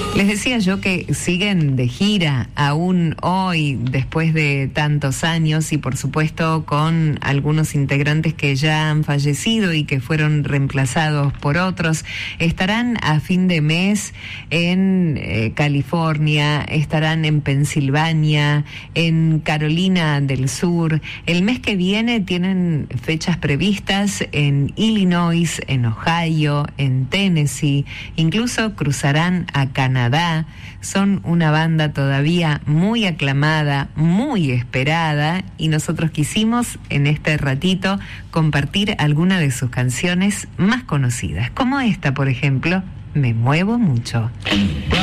Les decía yo que siguen de gira aún hoy, después de tantos años, y por supuesto con algunos integrantes que ya han fallecido y que fueron reemplazados por otros. Estarán a fin de mes en California, estarán en Pensilvania, en Carolina del Sur. El mes que viene tienen fechas previstas en Illinois, en Ohio, en Tennessee, incluso cruzarán a Canadá. Son una banda todavía muy aclamada, muy esperada, y nosotros quisimos en este ratito compartir alguna de sus canciones más conocidas, como esta, por ejemplo, Me Muevo Mucho.